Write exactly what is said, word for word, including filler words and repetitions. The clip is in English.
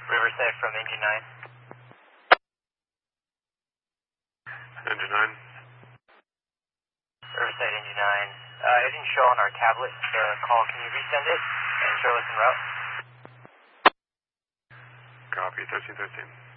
Riverside from Engine nine. Engine nine. Riverside Engine nine. Uh, it didn't show on our tablet, the call. Can you resend it and show us en route? Copy, thirteen thirteen.